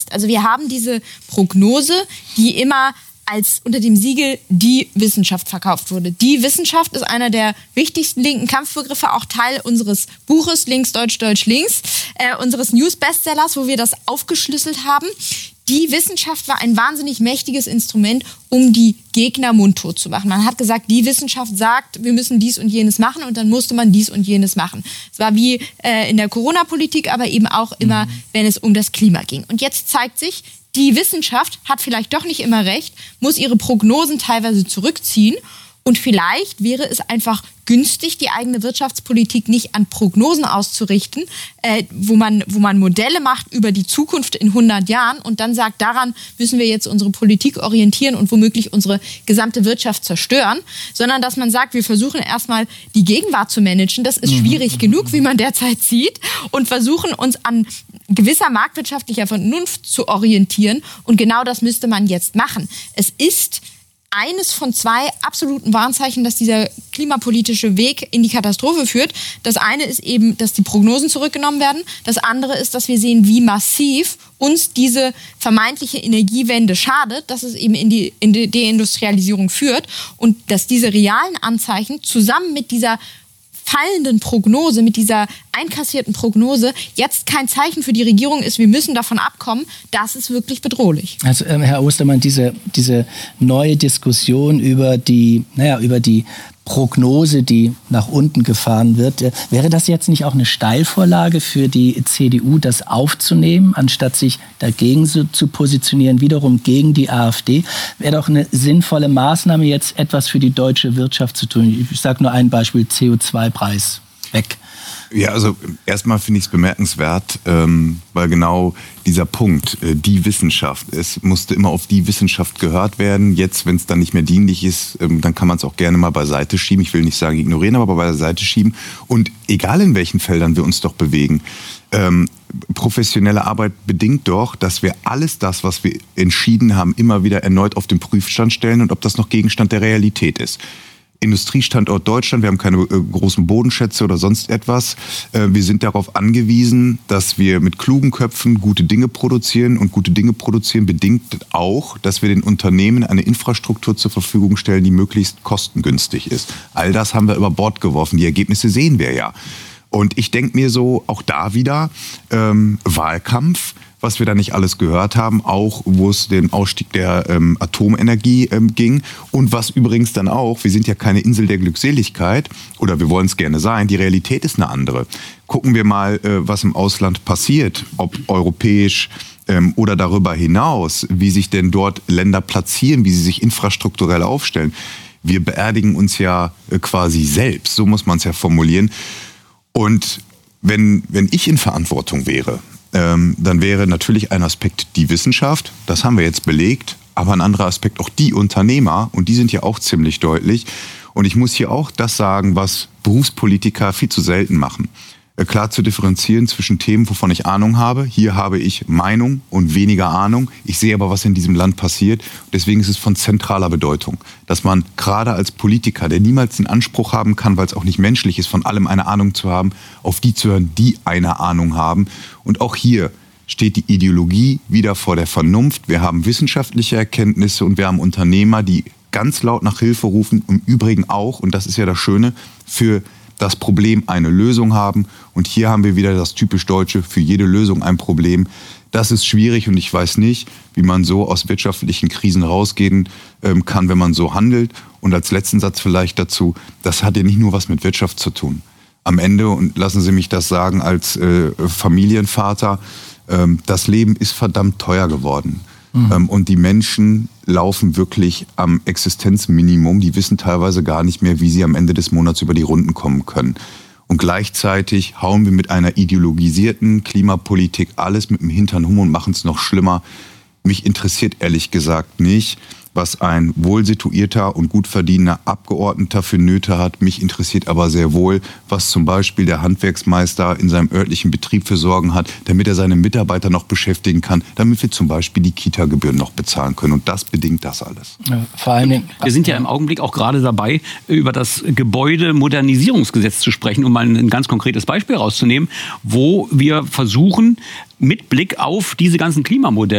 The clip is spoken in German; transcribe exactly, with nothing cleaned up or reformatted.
heißt. Also wir haben diese Prognose, die immer als unter dem Siegel die Wissenschaft verkauft wurde. Die Wissenschaft ist einer der wichtigsten linken Kampfbegriffe, auch Teil unseres Buches Links, Deutsch, Deutsch, Links, äh, unseres News-Bestsellers, wo wir das aufgeschlüsselt haben. Die Wissenschaft war ein wahnsinnig mächtiges Instrument, um die Gegner mundtot zu machen. Man hat gesagt, die Wissenschaft sagt, wir müssen dies und jenes machen und dann musste man dies und jenes machen. Es war wie äh, in der Corona-Politik, aber eben auch immer, wenn es um das Klima ging. Und jetzt zeigt sich, die Wissenschaft hat vielleicht doch nicht immer recht, muss ihre Prognosen teilweise zurückziehen. Und vielleicht wäre es einfach günstig, die eigene Wirtschaftspolitik nicht an Prognosen auszurichten, äh, wo man, wo man Modelle macht über die Zukunft in hundert Jahren und dann sagt, daran müssen wir jetzt unsere Politik orientieren und womöglich unsere gesamte Wirtschaft zerstören, sondern dass man sagt, wir versuchen erstmal die Gegenwart zu managen. Das ist schwierig mhm. genug, wie man derzeit sieht, und versuchen uns an gewisser marktwirtschaftlicher Vernunft zu orientieren. Und genau das müsste man jetzt machen. Es ist eines von zwei absoluten Warnzeichen, dass dieser klimapolitische Weg in die Katastrophe führt. Das eine ist eben, dass die Prognosen zurückgenommen werden. Das andere ist, dass wir sehen, wie massiv uns diese vermeintliche Energiewende schadet, dass es eben in die, in die Deindustrialisierung führt und dass diese realen Anzeichen zusammen mit dieser fallenden Prognose, mit dieser einkassierten Prognose jetzt kein Zeichen für die Regierung ist, wir müssen davon abkommen, das ist wirklich bedrohlich. Also ähm, Herr Ostermann, diese, diese neue Diskussion über die, naja, über die Prognose, die nach unten gefahren wird, äh, wäre das jetzt nicht auch eine Steilvorlage für die C D U, das aufzunehmen, anstatt sich dagegen so, zu positionieren, wiederum gegen die AfD? Wäre doch eine sinnvolle Maßnahme, jetzt etwas für die deutsche Wirtschaft zu tun. Ich sage nur ein Beispiel, C O zwei Preis weg. Ja, also erstmal finde ich es bemerkenswert, ähm, weil genau dieser Punkt, äh, die Wissenschaft, es musste immer auf die Wissenschaft gehört werden. Jetzt, wenn es dann nicht mehr dienlich ist, ähm, dann kann man es auch gerne mal beiseite schieben. Ich will nicht sagen ignorieren, aber beiseite schieben. Und egal in welchen Feldern wir uns doch bewegen, ähm, professionelle Arbeit bedingt doch, dass wir alles das, was wir entschieden haben, immer wieder erneut auf den Prüfstand stellen und ob das noch Gegenstand der Realität ist. Industriestandort Deutschland, wir haben keine äh, großen Bodenschätze oder sonst etwas. Äh, wir sind darauf angewiesen, dass wir mit klugen Köpfen gute Dinge produzieren. Und gute Dinge produzieren bedingt auch, dass wir den Unternehmen eine Infrastruktur zur Verfügung stellen, die möglichst kostengünstig ist. All das haben wir über Bord geworfen. Die Ergebnisse sehen wir ja. Und ich denke mir so, auch da wieder, ähm, Wahlkampf, was wir da nicht alles gehört haben, auch wo es den Ausstieg der ähm, Atomenergie ähm, ging und was übrigens dann auch, wir sind ja keine Insel der Glückseligkeit oder wir wollen es gerne sein, die Realität ist eine andere. Gucken wir mal, äh, was im Ausland passiert, ob europäisch ähm, oder darüber hinaus, wie sich denn dort Länder platzieren, wie sie sich infrastrukturell aufstellen. Wir beerdigen uns ja äh, quasi selbst, so muss man es ja formulieren. Und wenn, wenn ich in Verantwortung wäre, ähm, dann wäre natürlich ein Aspekt die Wissenschaft, das haben wir jetzt belegt, aber ein anderer Aspekt auch die Unternehmer, und die sind ja auch ziemlich deutlich. Und ich muss hier auch das sagen, was Berufspolitiker viel zu selten machen. Klar zu differenzieren zwischen Themen, wovon ich Ahnung habe. Hier habe ich Meinung und weniger Ahnung. Ich sehe aber, was in diesem Land passiert. Deswegen ist es von zentraler Bedeutung, dass man gerade als Politiker, der niemals den Anspruch haben kann, weil es auch nicht menschlich ist, von allem eine Ahnung zu haben, auf die zu hören, die eine Ahnung haben. Und auch hier steht die Ideologie wieder vor der Vernunft. Wir haben wissenschaftliche Erkenntnisse und wir haben Unternehmer, die ganz laut nach Hilfe rufen. Im Übrigen auch, und das ist ja das Schöne, für das Problem eine Lösung haben. Und hier haben wir wieder das typisch Deutsche, für jede Lösung ein Problem. Das ist schwierig und ich weiß nicht, wie man so aus wirtschaftlichen Krisen rausgehen ähm, kann, wenn man so handelt. Und als letzten Satz vielleicht dazu, das hat ja nicht nur was mit Wirtschaft zu tun. Am Ende, und lassen Sie mich das sagen als äh, Familienvater, ähm, das Leben ist verdammt teuer geworden. Mhm. Und die Menschen laufen wirklich am Existenzminimum. Die wissen teilweise gar nicht mehr, wie sie am Ende des Monats über die Runden kommen können. Und gleichzeitig hauen wir mit einer ideologisierten Klimapolitik alles mit dem Hintern um und machen es noch schlimmer. Mich interessiert ehrlich gesagt nicht, was ein wohlsituierter und gut verdienender Abgeordneter für Nöte hat. Mich interessiert aber sehr wohl, was zum Beispiel der Handwerksmeister in seinem örtlichen Betrieb für Sorgen hat, damit er seine Mitarbeiter noch beschäftigen kann, damit wir zum Beispiel die Kita-Gebühren noch bezahlen können. Und das bedingt das alles. Ja, vor allen Dingen, wir sind ja im Augenblick auch gerade dabei, über das Gebäudemodernisierungsgesetz zu sprechen, um mal ein ganz konkretes Beispiel rauszunehmen, wo wir versuchen, mit Blick auf diese ganzen Klimamodelle